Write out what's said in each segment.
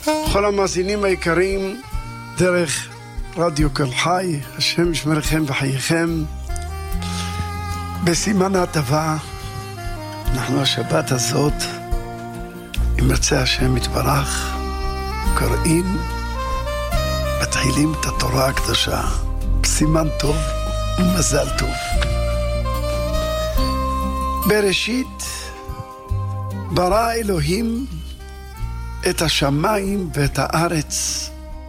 כל המאזינים היקרים, דרך רדיו קול חי, השם ישמרכם וחייכם. בסימן ההטבה, אנחנו השבת הזאת, אם ירצה השם יתברך, קוראים, מתחילים את התורה הקדושה, בסימן טוב ומזל טוב. בראשית ברא אלוהים את השמיים ואת הארץ,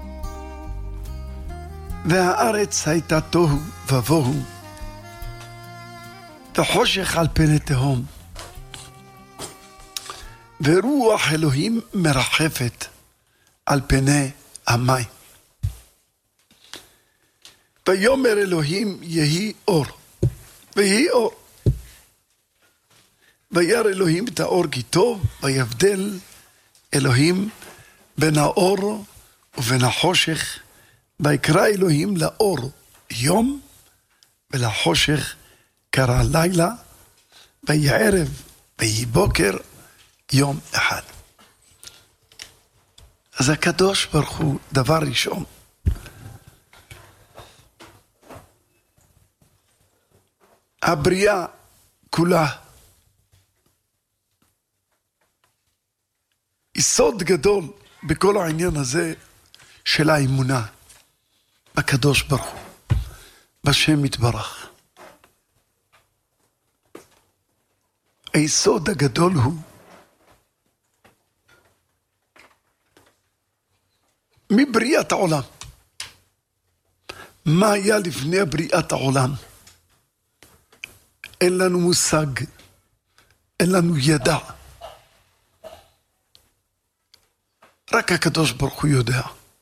והארץ הייתה תוהו ובוהו, וחושך על פני תהום, ורוח אלוהים מרחפת על פני המים. ויאמר אלוהים יהי אור, ויהי אור. וירא אלוהים את האור כי טוב, ויבדל אלוהים בין האור ובין החושך, ויקרא אלוהים לאור יום, ולחושך קרא לילה, ויהי ערב ויהי בוקר, יום אחד. אז הקדוש ברוך הוא, דבר ראשון, הבריאה כולה, יסוד גדול בכל העניין הזה של האמונה הקדוש ברוך הוא, בשם יתברך. היסוד הגדול הוא מבריאת העולם. מה היה לפני בריאת העולם? אין לנו מושג, אין לנו ידע. רק הקדוש ברוך הוא יודע.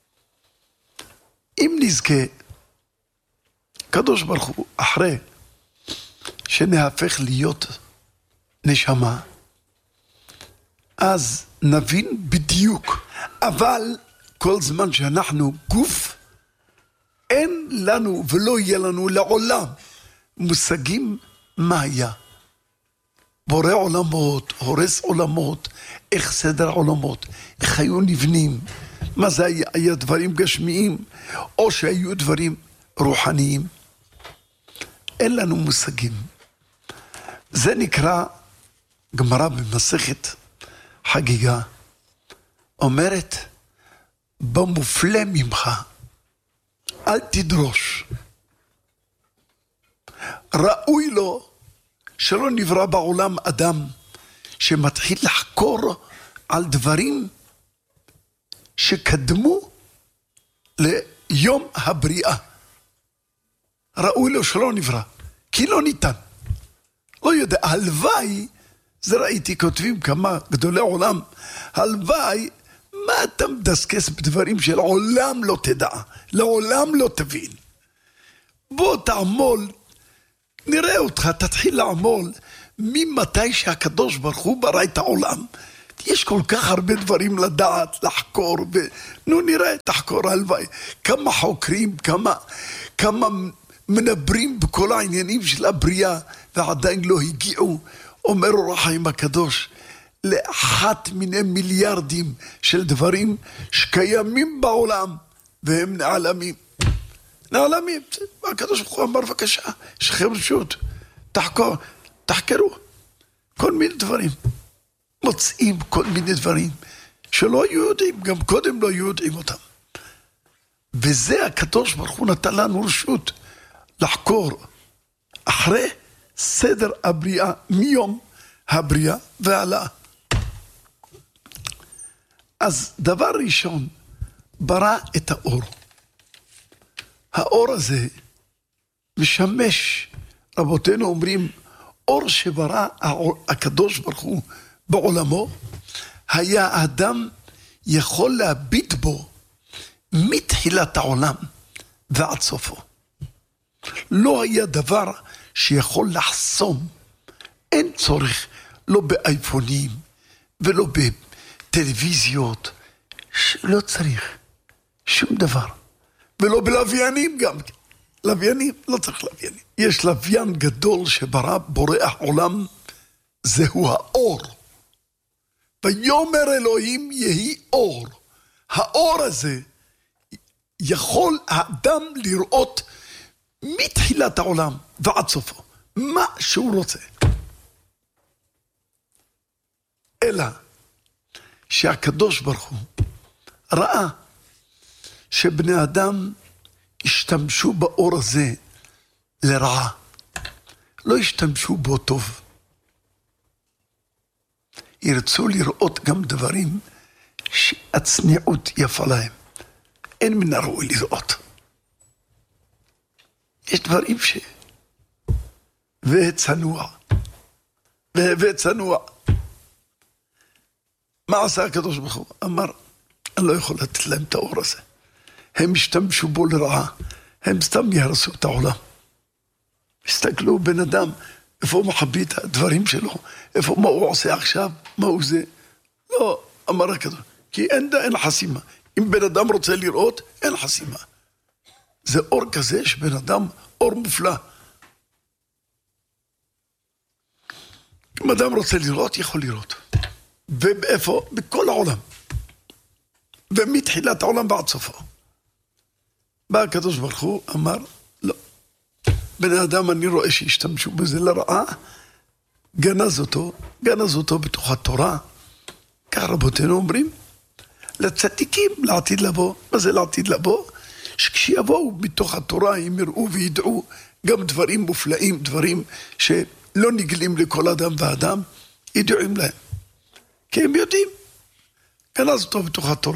אם נזכה, הקדוש ברוך הוא, אחרי שנהפך להיות נשמה, אז נבין בדיוק. אבל כל זמן שאנחנו גוף, אין לנו ולא יהיה לנו לעולם מושגים מה היה. בורא עולמות, הורס עולמות, איך סדר העולמות, איך היו נבנים, מה זה היה דברים גשמיים, או שהיו דברים רוחניים. אין לנו מושגים. זה נקרא, גמרא במסכת חגיגה, אומרת, במופלא ממך, אל תדרוש. ראוי לו שלא נברא בעולם אדם שמתחיל לחקור על דברים שקדמו ליום הבריאה. ראוי לו שלא נברא, כי לא ניתן. לא יודע, הלוואי, זה ראיתי כותבים כמה גדולי עולם, הלוואי, מה אתה מדסקס בדברים של עולם לא תדע, לעולם לא תבין. בוא תעמול, נראה אותך, תתחיל לעמול ממתי שהקדוש ברוך הוא ברא את העולם. יש כל כך הרבה דברים לדעת, לחקור, נו נראה, תחקור הלוואי. כמה חוקרים, כמה מנברים בכל העניינים של הבריאה, ועדיין לא הגיעו, אומר אור החיים הקדוש, לאחת מיני מיליארדים של דברים שקיימים בעולם, והם נעלמים. נעלמים, הקדוש ברוך הוא אמר בבקשה, יש לכם רשות, תחקרו, כל מיני דברים, מוצאים כל מיני דברים, שלא היו יודעים, גם קודם לא היו יודעים אותם. וזה הקדוש ברוך הוא נתן לנו רשות, לחקור, אחרי סדר הבריאה, מיום הבריאה ועלה. אז דבר ראשון, ברא את האור. האור הזה משמש, רבותינו אומרים, אור שברא הקדוש ברוך הוא בעולמו, היה האדם יכול להביט בו מתחילת העולם ועד סופו. לא היה דבר שיכול לחסום. אין צורך לא באייפונים ולא בטלוויזיות, לא צריך שום דבר. ולא בלוויינים גם. לוויינים, לא צריך לוויינים. יש לוויין גדול שברא בורא העולם, זהו האור. ויאמר אלוהים יהי אור. האור הזה יכול האדם לראות מתחילת העולם ועד סופו, מה שהוא רוצה. אלא שהקדוש ברוך הוא ראה שבני אדם השתמשו באור הזה לרעה, לא השתמשו בו טוב. ירצו לראות גם דברים שהצניעות יפה להם, אין מן הראוי לראות. יש דברים וצנוע וצנוע. מה עשה הקדוש ברוך הוא? אמר, אני לא יכול לתת להם את האור הזה, הם השתמשו בו לרעה, הם סתם יהרסו את העולם. הסתכלו בן אדם, איפה הוא מחביא את הדברים שלו, איפה, מה הוא עושה עכשיו, מה הוא זה. לא, אמר הקדוש, כי אין חסימה. אם בן אדם רוצה לראות, אין חסימה. זה אור כזה שבן אדם, אור מופלא. אם אדם רוצה לראות, יכול לראות. ואיפה? בכל העולם. ומתחילת העולם ועד סופו. בא הקדוש ברוך הוא, אמר, לא. בן האדם אני רואה שהשתמשו בזה לרעה, גנז אותו בתוך התורה. כך רבותינו אומרים, לצדיקים לעתיד לבוא. מה זה לעתיד לבוא? שכשיבואו מתוך התורה הם יראו וידעו גם דברים מופלאים, דברים שלא נגלים לכל אדם ואדם, ידועים להם. כי הם יודעים, גנז אותו בתוך התורה.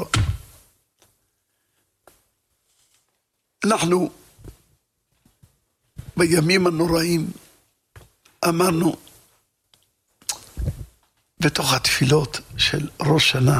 אנחנו בימים הנוראים אמרנו בתוך התפילות של ראש שנה,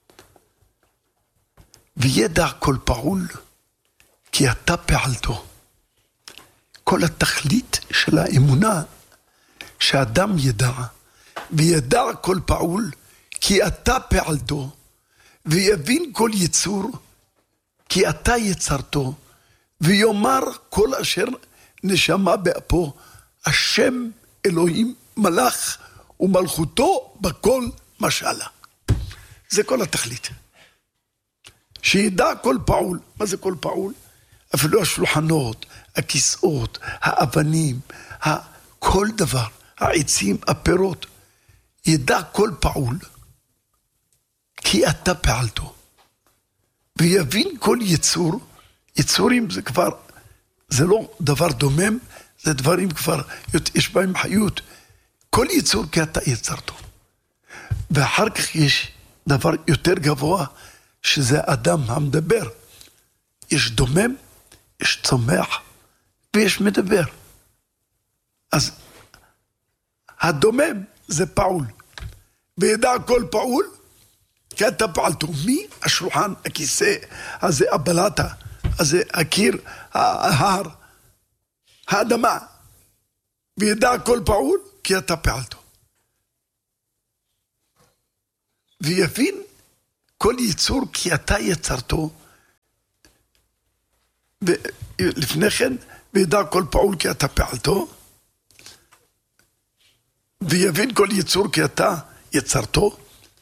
וידע כל פעול כי אתה פעלתו. כל התכלית של האמונה שאדם ידע, וידע כל פעול כי אתה פעלתו, ויבין כל יצור כי אתה יצרתו, ויאמר כל אשר נשמה באפו, השם אלוהים מלך ומלכותו בכל משלה. זה כל התכלית. שידע כל פעול. מה זה כל פעול? אפילו השולחנות, הכיסאות, האבנים, כל דבר, העצים, הפירות. ידע כל פעול כי אתה פעלתו. ויבין כל יצור. יצורים זה כבר, זה לא דבר דומם, זה דברים כבר, יש בהם חיות. כל יצור כי אתה יצרתו. ואחר כך יש דבר יותר גבוה, שזה אדם המדבר. יש דומם, יש צומח, ויש מדבר. אז הדומם זה פעול. וידע כל פעול, כי אתה פעלתו. מי? השולחן, הכיסא, הזה הבלטה, הזה הקיר, ההר, האדמה. וידע כל פעול, כי אתה פעלתו. ויבין כל יצור כי אתה יצרתו. ולפני כן, וידע כל פעול כי אתה פעלתו. ויבין כל יצור כי אתה יצרתו.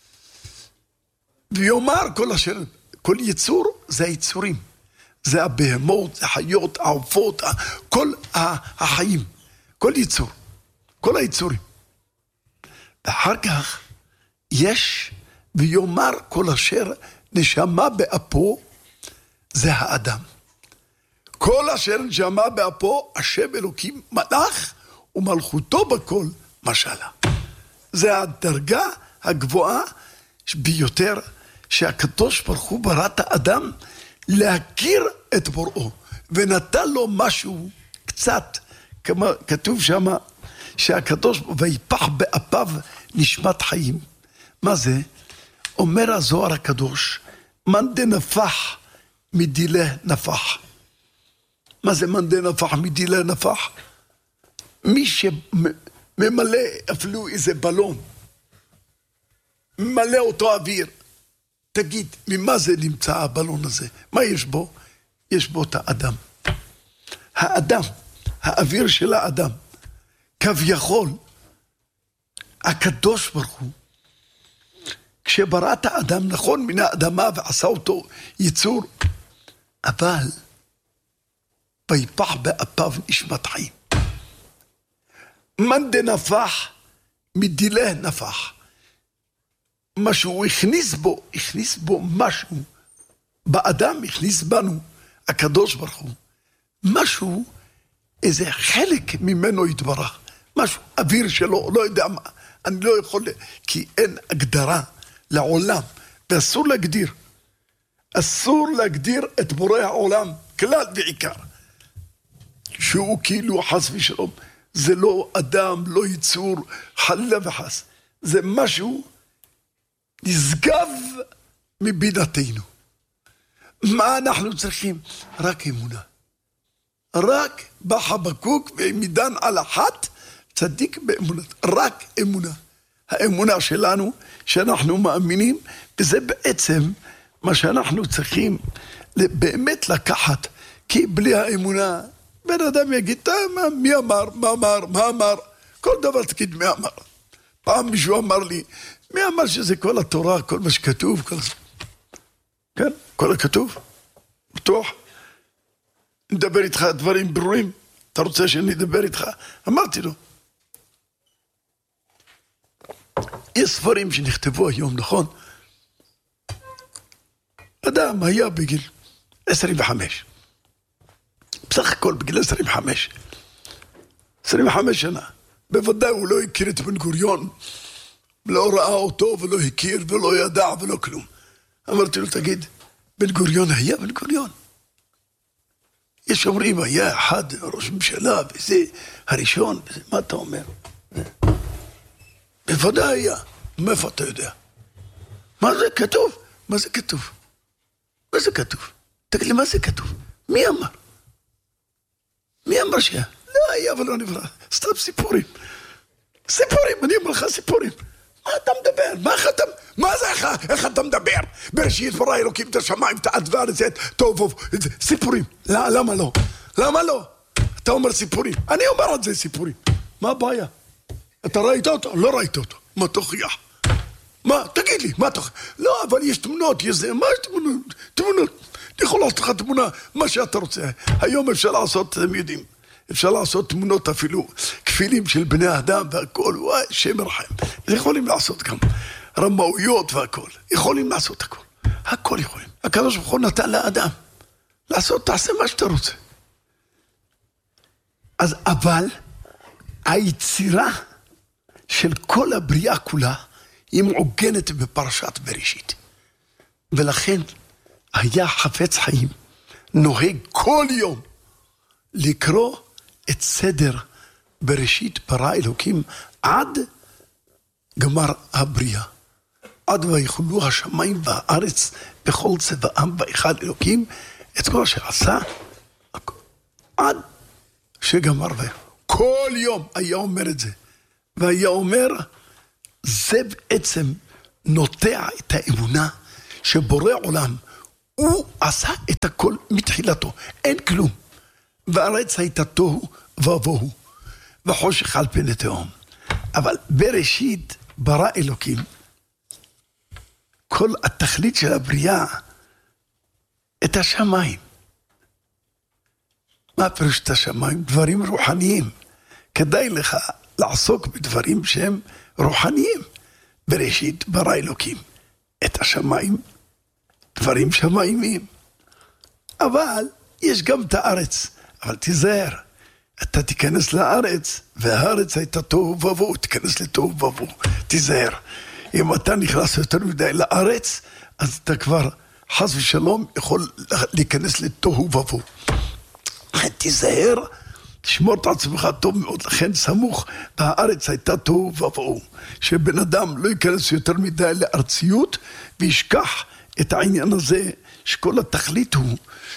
ויאמר כל אשר, כל יצור זה היצורים. זה הבהמות, זה החיות, העופות, כל החיים. כל יצור. כל היצורים. ואחר כך יש ויאמר כל אשר נשמה באפו, זה האדם. כל אשר נשמה באפו, השם אלוקים מלך ומלכותו בכל משלה. זה הדרגה הגבוהה ביותר שהקדוש ברוך הוא ברא את האדם להכיר את בוראו, ונתן לו משהו קצת, כמו כתוב שם שהקדוש ויפח באפיו נשמת חיים. מה זה? אומר הזוהר הקדוש, מן דנפח מדילה נפח. מה זה מן דנפח מדילה נפח? מי שממלא אפילו איזה בלון, ממלא אותו אוויר, תגיד, ממה זה נמצא הבלון הזה? מה יש בו? יש בו את האדם. האדם, האוויר של האדם. כביכול, הקדוש ברוך הוא, כשברא את האדם, נכון, מן האדמה ועשה אותו יצור, אבל ויפח באפיו נשמת חיים. מאן דנפח מדילה נפח. משהו הוא הכניס בו משהו, באדם הכניס בנו, הקדוש ברוך הוא, משהו, איזה חלק ממנו יתברך, משהו, אוויר שלו, לא יודע מה, אני לא יכול, כי אין הגדרה לעולם, ואסור להגדיר, אסור להגדיר את בורא העולם, כלל ועיקר, שהוא כאילו חס ושלום, זה לא אדם, לא יצור, חלילה וחס, זה משהו נשגב מבינתנו. מה אנחנו צריכים? רק אמונה. רק בחבקוק ועמידן על אחת, צדיק באמונה. רק אמונה. האמונה שלנו, שאנחנו מאמינים, וזה בעצם מה שאנחנו צריכים באמת לקחת, כי בלי האמונה, בן אדם יגיד, מי אמר, מה אמר, כל דבר תגיד מי אמר. פעם מישהו אמר לי, מי אמר שזה כל התורה, כל מה שכתוב, כן, כל הכתוב, בטוח. נדבר איתך דברים ברורים, אתה רוצה שאני אדבר איתך? אמרתי לו. יש ספרים שנכתבו היום, נכון? אדם היה בגיל 25. בסך הכל בגיל 25. 25 שנה. בוודאי הוא לא הכיר את בן גוריון, לא ראה אותו ולא הכיר ולא ידע ולא כלום. אמרתי לו, תגיד, בן גוריון היה בן גוריון? יש אומרים, היה אחד ראש ממשלה, וזה הראשון, וזה, מה אתה אומר? בוודאי היה. מאיפה אתה יודע? מה זה כתוב? מה זה כתוב? מה זה כתוב? תגיד לי, מה זה כתוב? מי אמר? מי אמר שהיה? לא היה ולא נברא. סתם סיפורים. סיפורים, אני אומר לך סיפורים. מה אתה מדבר? מה זה איך אתה מדבר? בראשית ברא אלוקים את השמיים, את הארץ והארץ, טוב, סיפורים. למה לא? למה לא? אתה אומר סיפורים. אני אומר את זה סיפורים. מה הבעיה? אתה ראית אותו? לא ראית אותו. מה תוכיח? מה? תגיד לי, מה תוכיח? לא, אבל יש תמונות, יש זה, מה יש תמונות? תמונות. אני יכול לעשות לך תמונה, מה שאתה רוצה. היום אפשר לעשות, אתם יודעים, אפשר לעשות תמונות אפילו, כפילים של בני אדם והכל, וואי, שם רחם. יכולים לעשות גם רמאויות והכל. יכולים לעשות הכל. הכל יכולים. הקדוש ברוך הוא נתן לאדם. לעשות, תעשה מה שאתה רוצה. אז אבל, היצירה של כל הבריאה כולה, היא מעוגנת בפרשת בראשית. ולכן, היה חפץ חיים, נוהג כל יום, לקרוא את סדר בראשית ברא אלוקים עד גמר הבריאה. עד ויכלו השמיים והארץ בכל צבאם ויכל אלוקים את כל אשר עשה עד שגמר כל יום היה אומר את זה. והיה אומר, זה בעצם נוטע את האמונה שבורא עולם, הוא עשה את הכל מתחילתו, אין כלום. והארץ הייתה תוהו ובוהו, וחושך על פני תהום. אבל בראשית ברא אלוקים, כל התכלית של הבריאה, את השמיים. מה פירוש את השמיים? דברים רוחניים. כדאי לך לעסוק בדברים שהם רוחניים. בראשית ברא אלוקים את השמיים, דברים שמיימיים. אבל יש גם את הארץ. אבל תיזהר, אתה תיכנס לארץ, והארץ הייתה תוהו ובוהו, תיכנס לתוהו ובוהו, תיזהר. אם אתה נכנס יותר מדי לארץ, אז אתה כבר חס ושלום יכול להיכנס לתוהו ובוהו. תיזהר, תשמור את עצמך טוב מאוד, לכן סמוך, והארץ הייתה תוהו ובוהו. שבן אדם לא ייכנס יותר מדי לארציות, וישכח את העניין הזה, שכל התכלית הוא,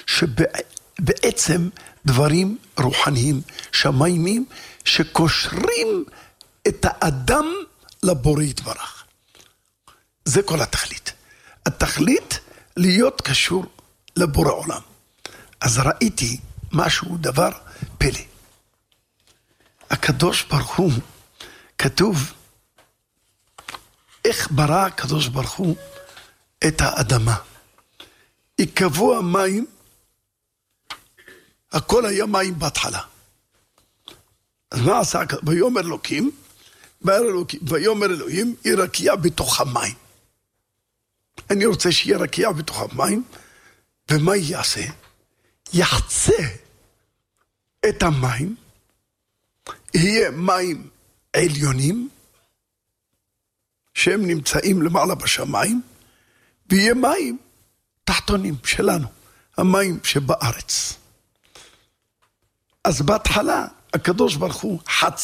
שבעצם דברים רוחניים, שמיימים, שקושרים את האדם לבורא יתברך. זה כל התכלית. התכלית להיות קשור לבורא עולם. אז ראיתי משהו, דבר פלא. הקדוש ברוך הוא, כתוב, איך ברא הקדוש ברוך הוא את האדמה. יקבעו המים, הכל היה מים בהתחלה. אז מה עשה? ויאמר אלוקים, ויאמר אלוהים, יהיה רקיע בתוך המים. אני רוצה שיהיה רקיע בתוך המים, ומה יעשה? יחצה את המים, יהיה מים עליונים, שהם נמצאים למעלה בשמיים, ויהיה מים תחתונים שלנו, המים שבארץ. אז בהתחלה הקדוש ברוך הוא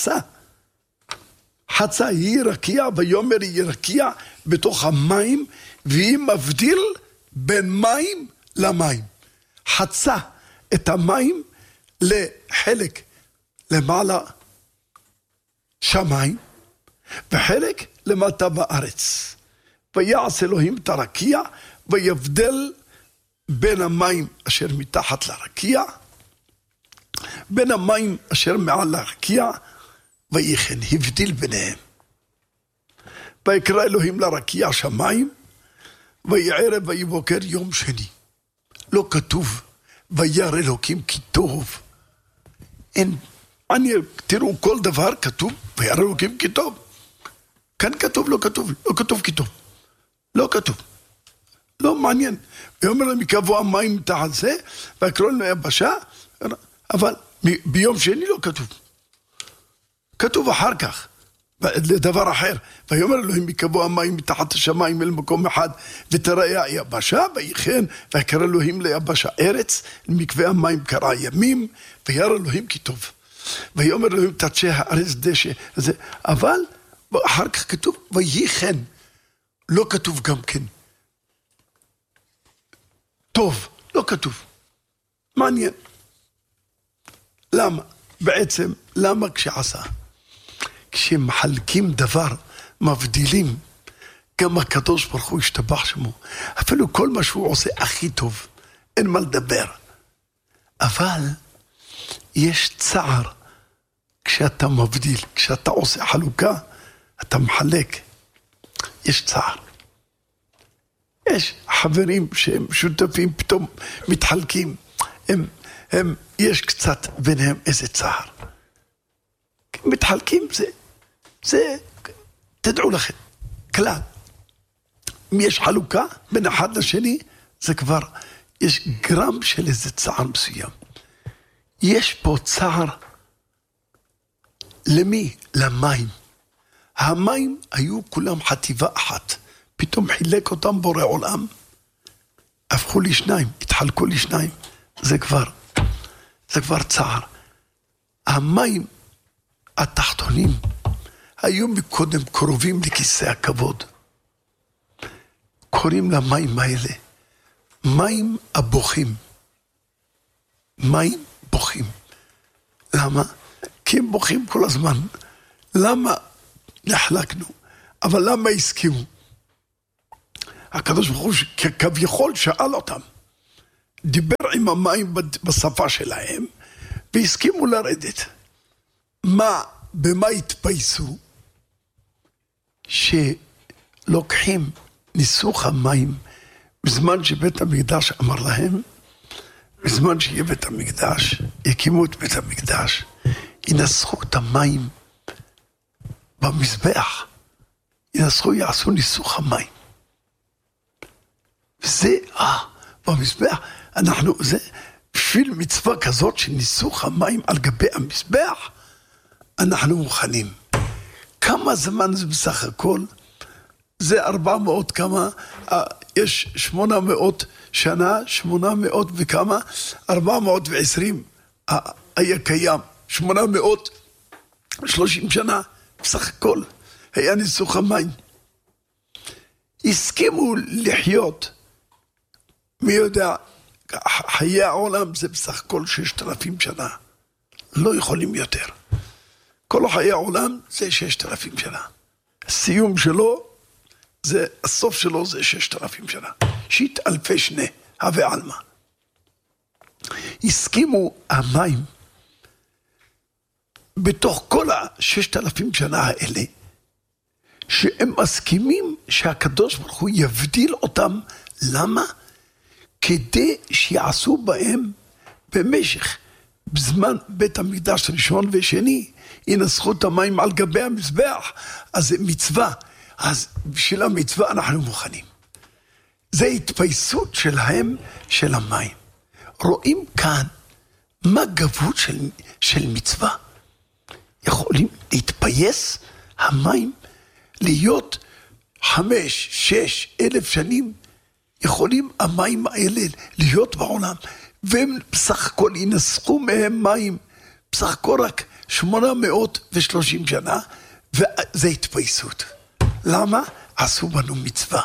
חצה יהיה רקיע, ויאמר יהיה רקיע בתוך המים, והיא מבדיל בין מים למים. חצה את המים לחלק למעלה שמיים, וחלק למטה בארץ. ויעש אלוהים את הרקיע, ויבדל בין המים אשר מתחת לרקיע, בין המים אשר מעל לרקיע, ויחן, הבדיל ביניהם. ויקרא אלוהים לרקיע שמיים, ויערב ויבוקר יום שני. לא כתוב, וירא אלוקים כי טוב. אין, תראו, כל דבר כתוב, וירא אלוקים כי טוב. כאן כתוב, לא כתוב, לא כתוב כי טוב. לא כתוב. לא מעניין. ויאמר להם יקבעו המים מתחת זה, ויקראו לנו יבשה, אבל ביום שני לא כתוב. כתוב אחר כך, לדבר אחר. ויאמר אלוהים יקבעו המים מתחת השמיים אל מקום אחד, ותראה היבשה, ויחן, ויקרא אלוהים ליבשה ארץ, למקווה המים קרא ימים, וירא אלוהים כי טוב. ויאמר אלוהים תצ'ה הארץ דשא, אבל אחר כך כתוב, ויחן, לא כתוב גם כן. טוב, לא כתוב. מעניין. למה? בעצם, למה כשעשה? כשמחלקים דבר, מבדילים, גם הקדוש ברוך הוא השתבח שמו. אפילו כל מה שהוא עושה הכי טוב, אין מה לדבר. אבל יש צער כשאתה מבדיל, כשאתה עושה חלוקה, אתה מחלק. יש צער. יש חברים שהם שותפים, פתאום מתחלקים. יש קצת ביניהם איזה צער. מתחלקים זה, תדעו לכם, כלל. אם יש חלוקה בין אחד לשני, זה כבר, יש גרם של איזה צער מסוים. יש פה צער, למי? למים. המים היו כולם חטיבה אחת. פתאום חילק אותם בורא עולם, הפכו לי שניים, התחלקו לי שניים. זה כבר צער. המים התחתונים היו מקודם קרובים לכיסא הכבוד. קוראים למים האלה מים הבוכים. מים בוכים. למה? כי הם בוכים כל הזמן. למה נחלקנו? אבל למה הסכימו? הקדוש ברוך הוא כביכול שאל אותם, דיבר עם המים בשפה שלהם, והסכימו לרדת. במה התפייסו? שלוקחים ניסוך המים, בזמן שבית המקדש אמר להם, בזמן שיהיה בית המקדש, יקימו את בית המקדש, ינסחו את המים במזבח, יעשו ניסוך המים. וזה, במזבח, זה בשביל מצווה כזאת של ניסוך המים על גבי המזבח, אנחנו מוכנים. כמה זמן זה בסך הכל? זה 400 כמה, יש 800 שנה, 800 וכמה, 420 היה קיים, 830 שנה, בסך הכל, היה ניסוך המים. הסכימו לחיות, מי יודע, חיי העולם זה בסך הכל 6,000 שנה, לא יכולים יותר. כל חיי העולם זה 6,000 שנה. הסיום שלו, הסוף שלו זה 6,000 שנה. שית אלפי שנה, הווה עלמא. הסכימו המים, בתוך כל 6,000 שנה האלה, שהם מסכימים שהקדוש ברוך הוא יבדיל אותם. למה? כדי שיעשו בהם במשך, בזמן בית המקדש ראשון ושני, ינסחו את המים על גבי המזבח. אז זה מצווה. אז בשביל המצווה אנחנו מוכנים. זה התפייסות שלהם של המים. רואים כאן מה גבות של מצווה. יכולים להתפייס המים, להיות 5,000-6,000 שנים, יכולים המים האלה להיות בעולם, והם בסך הכל ינסחו מהם מים, בסך הכל רק 830 שנה, וזה התפייסות. למה? עשו בנו מצווה.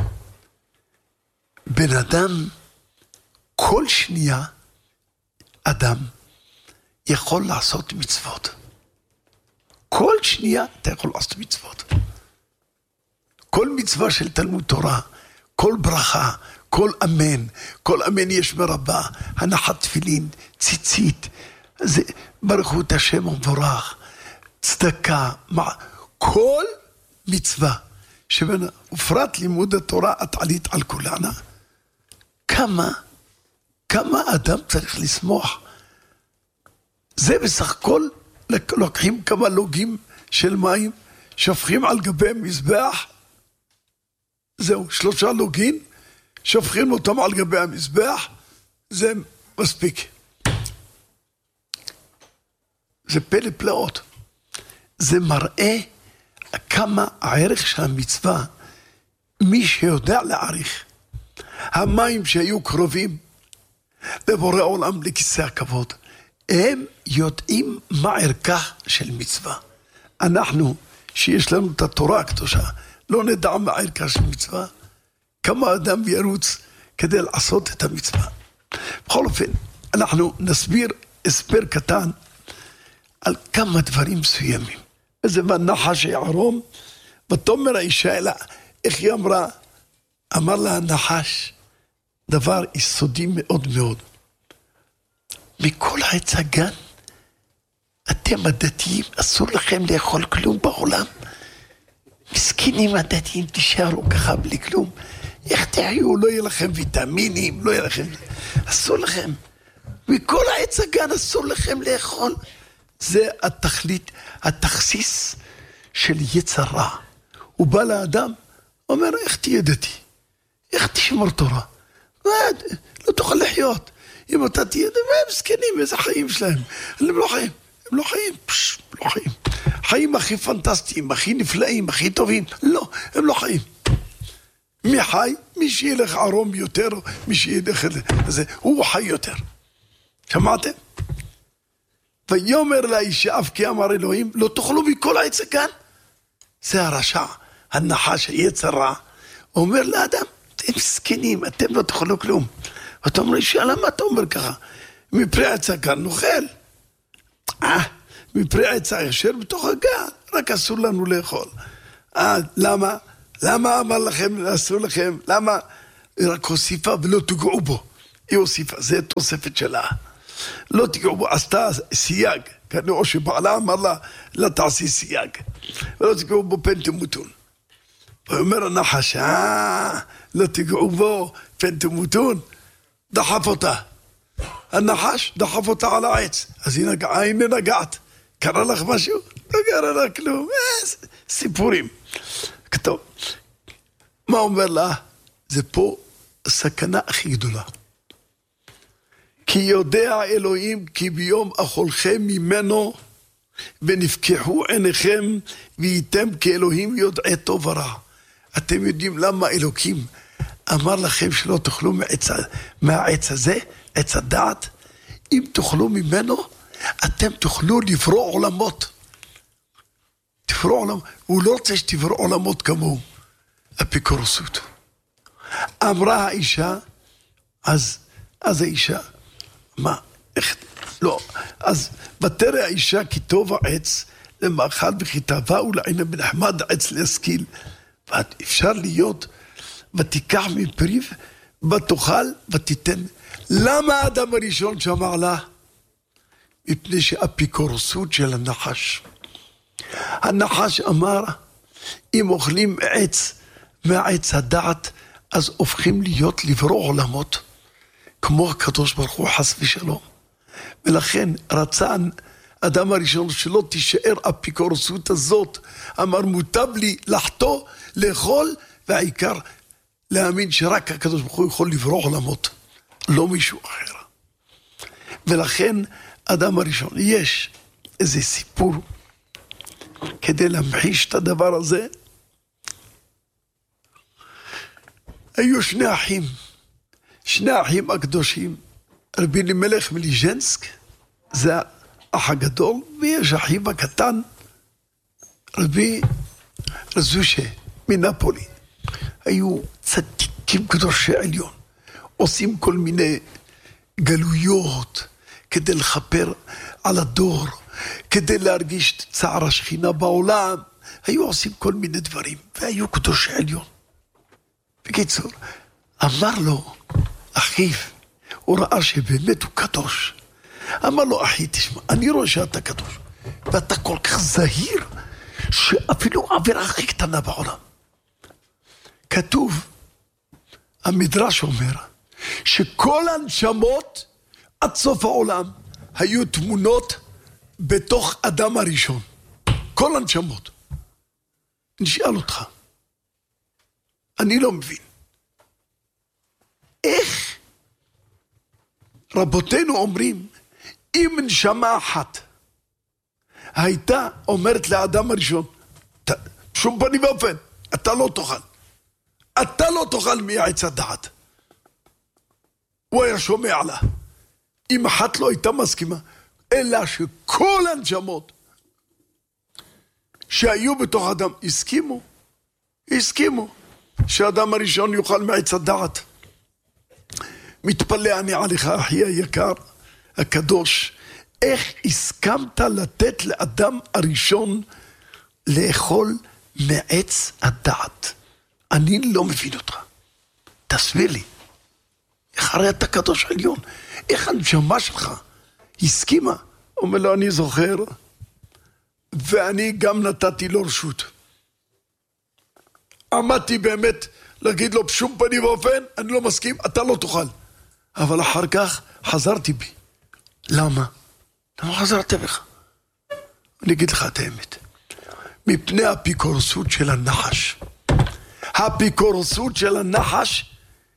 בן אדם, כל שנייה, אדם יכול לעשות מצוות. כל שנייה אתה יכול לעשות מצוות. כל מצווה של תלמוד תורה, כל ברכה, כל אמן, כל אמן יש מרבה, הנחת תפילין, ציצית, זה ברכו את השם ומבורך, צדקה, כל מצווה, ופרט לימוד התורה את עלית על כולנה. כמה אדם צריך לשמוח. זה בסך הכל לוקחים כמה לוגים של מים, שופכים על גבי המזבח, זהו, 3 לוגים, שופכים אותם על גבי המזבח, זה מספיק. זה פלא פלאות. זה מראה כמה הערך של המצווה, מי שיודע להעריך. המים שהיו קרובים לבורא עולם לכיסא הכבוד, הם יודעים מה ערכה של מצווה. אנחנו, שיש לנו את התורה הקדושה, לא נדע מה ערכה של מצווה. כמה אדם ירוץ כדי לעשות את המצווה. בכל אופן, אנחנו נסביר הסבר קטן על כמה דברים מסוימים. וזה בנחש יערום, ותאמר האישה אלה, איך היא אמרה? אמר לה הנחש, דבר יסודי מאוד מאוד. מכל עץ הגן, אתם הדתיים, אסור לכם לאכול כלום בעולם. מסכנים הדתיים, תישארו ככה בלי כלום. איך תחיו? לא יהיה לכם ויטמינים, לא יהיה לכם... אסור לכם. מכל העץ הגן אסור לכם לאכול. זה התכלית, התכסיס של יצר רע. הוא בא לאדם, אומר, איך תהיה דתי? איך תשמור תורה? לא תוכל לחיות. אם אתה תהיה דתי, הם מסכנים, איזה חיים שלהם. הם לא חיים, הם לא חיים, לא חיים. חיים הכי פנטסטיים, הכי נפלאים, הכי טובים. לא, הם לא חיים. מי חי? מי שילך ערום יותר, מי שילך לזה, הוא חי יותר. שמעתם? ויאמר לאישה, אף כי אמר אלוהים, לא תאכלו מכל העץ הגן. זה הרשע, הנחש, היצר רע. אומר לאדם, אתם מסכנים, אתם לא תאכלו כלום. ואתה אומר לאישה, למה אתה אומר ככה? מפרי העץ הגן נאכל. מפרי העץ הישר בתוך הגן, רק אסור לנו לאכול. למה? למה אמר לכם, אסור לכם? למה? רק הוסיפה ולא תגעו בו. היא הוסיפה, זה תוספת שלה. לא תגעו בו, עשתה סייג. כנראה שבעלה אמר לה, לא תעשי סייג. ולא תגעו בו פן תמותון. ואומר הנחש, לא תגעו בו פן תמותון. דחף אותה. הנחש דחף אותה על העץ. אז היא נגעה, הנה נגעת. קרה לך משהו? לא קרה לה כלום. סיפורים. כתוב. מה אומר לה? זה פה הסכנה הכי גדולה. כי יודע אלוהים כי ביום אכולכם ממנו ונפקחו עיניכם והייתם כאלוהים יודעי טוב ורע. אתם יודעים למה אלוקים אמר לכם שלא תאכלו מהעץ הזה, עץ הדעת? אם תאכלו ממנו, אתם תאכלו לברוא עולמות. תברוא עולמות. הוא לא רוצה שתברוא עולמות כמוהו. אפיקורסות. אמרה האישה, אז האישה, מה? איך? לא. אז ותרא האישה כי טוב העץ למאכל וכי תאווה ולעינה בנחמד העץ להשכיל. ואפשר להיות, ותיקח מפריו, ותאכל ותיתן. למה האדם הראשון שאמר לה? מפני שאפיקורסות של הנחש. הנחש אמר, אם אוכלים עץ מהעץ הדעת, אז הופכים להיות לברוא עולמות, כמו הקדוש ברוך הוא חס ושלום. ולכן רצה אדם הראשון שלא תישאר אפיקורסות הזאת, אמר מוטב לי לחטוא, לאכול, והעיקר להאמין שרק הקדוש ברוך הוא יכול לברוא עולמות, לא מישהו אחר. ולכן אדם הראשון, יש איזה סיפור כדי להמחיש את הדבר הזה. היו שני האחים הקדושים, רבי אלימלך מליז'נסק, זה האח הגדול, ויש אחיו הקטן, רבי רזושה מנפולי. היו צדיקים קדושי עליון, עושים כל מיני גלויות כדי לחפר על הדור, כדי להרגיש את צער השכינה בעולם. היו עושים כל מיני דברים, והיו קדושי עליון. בקיצור, אמר לו אחיו, הוא ראה שבאמת הוא קדוש. אמר לו, אחי, תשמע, אני רואה שאתה קדוש, ואתה כל כך זהיר, שאפילו עבירה הכי קטנה בעולם. כתוב, המדרש אומר, שכל הנשמות עד סוף העולם היו תמונות בתוך אדם הראשון. כל הנשמות. נשאל אותך, אני לא מבין. איך רבותינו אומרים, אם נשמה אחת הייתה אומרת לאדם הראשון, שום פנים ואופן, אתה לא תאכל. אתה לא תאכל מעץ הדעת. הוא היה שומע לה. אם אחת לא הייתה מסכימה, אלא שכל הנשמות שהיו בתוך אדם הסכימו שהאדם הראשון יאכל מעץ הדעת. מתפלא אני עליך, אחי היקר, הקדוש, איך הסכמת לתת לאדם הראשון לאכול מעץ הדעת? אני לא מבין אותך. תסביר לי. אחרי אתה קדוש עליון, איך הנשמה שלך הסכימה? אומר לו, אני זוכר, ואני גם נתתי לו רשות. עמדתי באמת להגיד לו, בשום פנים ואופן, אני לא מסכים, אתה לא תאכל. אבל אחר כך חזרתי בי. למה? למה חזרתי בך? אני אגיד לך את האמת. מפני האפיקורסות של הנחש. האפיקורסות של הנחש,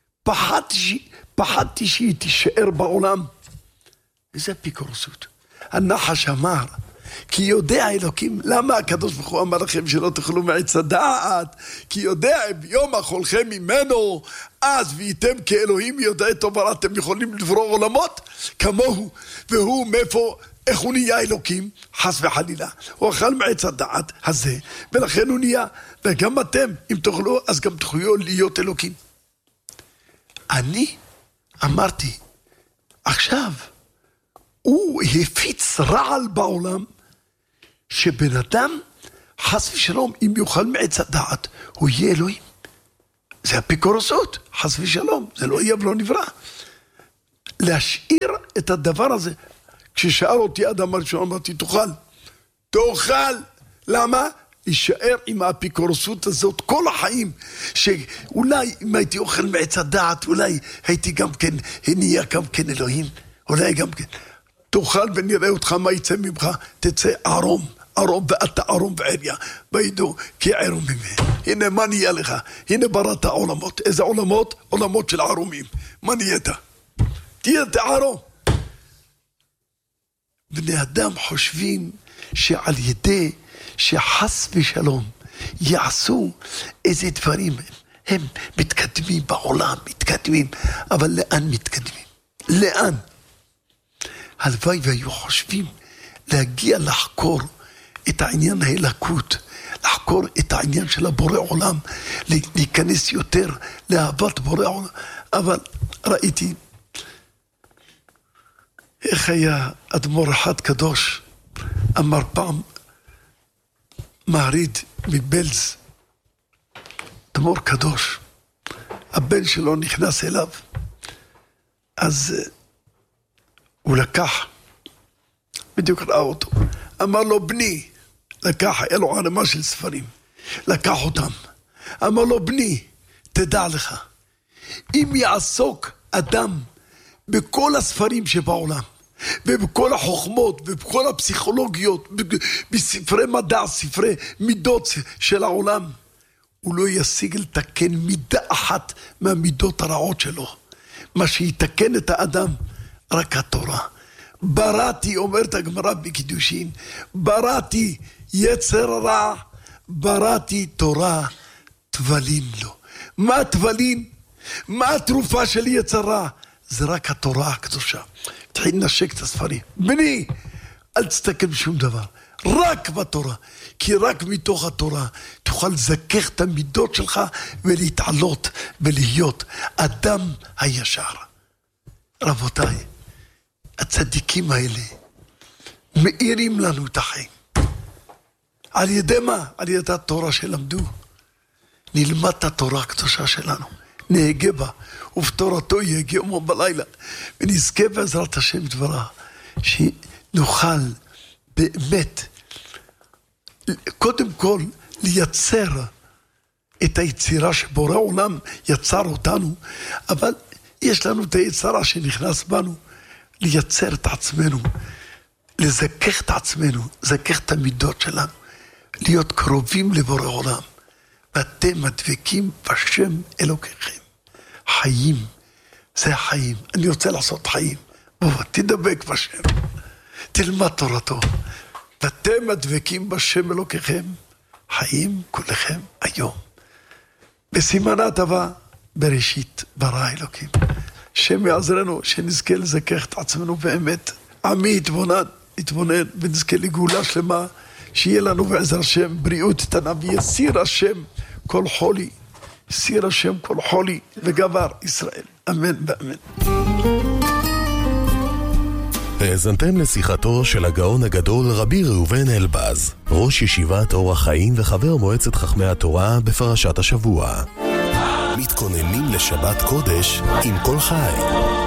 פחדתי שהיא תישאר בעולם. איזה אפיקורסות? הנחש אמר, כי יודע אלוקים, למה הקדוש ברוך הוא אמר לכם שלא תאכלו מעץ הדעת? כי יודע ביום אכולכם ממנו, אז והייתם כאלוהים יודעי טוב ורע, אתם יכולים לברוא עולמות כמוהו. והוא מאיפה, איך הוא נהיה אלוקים? חס וחלילה. הוא אכל מעץ הדעת הזה, ולכן הוא נהיה. וגם אתם, אם תאכלו, אז גם תוכלו להיות אלוקים. אני אמרתי, עכשיו, הוא הפיץ רעל בעולם, שבן אדם, חס ושלום, אם יאכל מעץ הדעת, הוא יהיה אלוהים. זה אפיקורסות, חס ושלום, זה לא יהיה ולא נברא. להשאיר את הדבר הזה, כששאל אותי אדם הראשון, אמרתי, תאכל. למה? להישאר עם האפיקורסות הזאת כל החיים, שאולי אם הייתי אוכל מעץ הדעת, אולי הייתי גם כן, נהיה גם כן אלוהים, אולי גם כן. תאכל ונראה אותך מה יצא ממך, תצא ערום ואתה ערום ועריה, וידעו כי ערום ממנו. הנה מה נהיה לך, הנה בראת העולמות. איזה עולמות? עולמות של ערומים. מה נהיית? תהיית ערום. בני אדם חושבים שעל ידי שחס ושלום יעשו איזה דברים, הם מתקדמים בעולם, אבל לאן מתקדמים? לאן? הלוואי והיו חושבים להגיע לחקור את העניין האלוקות, לחקור את העניין של הבורא עולם, להיכנס יותר לאהבת בורא עולם. אבל ראיתי איך היה אדמו"ר אחד קדוש, אמר פעם, מעריד מבלז, אדמו"ר קדוש, הבן שלו נכנס אליו, אז הוא לקח, בדיוק ראה אותו, אמר לו, בני, לקח, היה לו ערמה של ספרים, לקח אותם, אמר לו, בני, תדע לך, אם יעסוק אדם בכל הספרים שבעולם, ובכל החוכמות, ובכל הפסיכולוגיות, בספרי מדע, ספרי מידות של העולם, הוא לא ישיג לתקן מידה אחת מהמידות הרעות שלו. מה שיתקן את האדם, רק התורה. בראתי, אומרת הגמרא בקידושין, בראתי יצר רע, בראתי תורה תבלין לו. מה תבלין? מה התרופה של יצר רע? זה רק התורה הקדושה. תחיל לנשק את הספרים. בני, אל תסתכל בשום דבר. רק בתורה. כי רק מתוך התורה תוכל לזכך את המידות שלך ולהתעלות ולהיות אדם הישר. רבותיי, הצדיקים האלה מאירים לנו את החיים. על ידי מה? על ידי התורה שלמדו. נלמד את התורה הקדושה שלנו. נהגה בה, ובתורתו יהגה יום בלילה. ונזכה בעזרת השם דברה, שנוכל באמת, קודם כל, לייצר את היצירה שבורא עולם יצר אותנו, אבל יש לנו את היצרה שנכנס בנו, לייצר את עצמנו, לזכך את עצמנו, לזכך את המידות שלנו, להיות קרובים לבורא עולם. ואתם מדבקים בשם אלוקיכם. חיים, זה החיים. אני רוצה לעשות חיים. בוא, תדבק בשם. תלמד תורתו. ואתם מדבקים בשם אלוקיכם. חיים כולכם היום. בסימנה טובה, בראשית ברא אלוקים. שם יעזרנו, שנזכה לזכך את עצמנו באמת. עמי יתבונן ונזכה לגאולה שלמה, שיהיה לנו בעזר השם בריאות איתנה, ויסיר השם כל חולי, יסיר השם כל חולי וגבר ישראל. אמן ואמן. האזנתם לשיחתו של הגאון הגדול רבי ראובן אלבז, ראש ישיבת אור החיים וחבר מועצת חכמי התורה בפרשת השבוע. מתכוננים לשבת קודש עם כל חי.